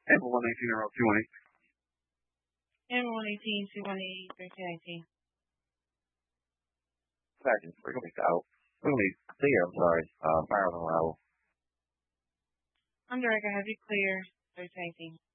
April 119 or 218. April 118, 218, 1319. Sergeant, we're going to go. We're going to be clear, I'm sorry. Fire on the level. I'm Director, have you clear 1319.